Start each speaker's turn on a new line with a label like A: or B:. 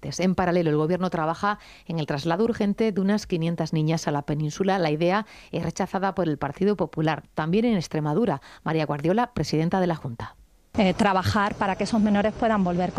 A: meses. En paralelo, el Gobierno trabaja en el traslado urgente de unas 500 niñas a la península. La idea es rechazada por el Partido Popular. También en Extremadura. María Guardiola, presidenta de la Junta.
B: Trabajar para que esos menores puedan volver